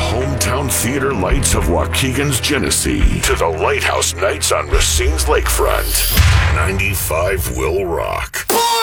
hometown theater lights of Waukegan's Genesee to the Lighthouse Nights on Racine's Lakefront. 95 will rock.